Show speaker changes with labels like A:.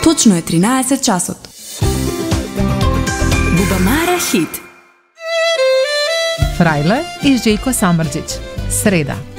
A: Точно е 13 часот. Бубамара хит.
B: Фрајле и Жејко Самрџиć. Среда.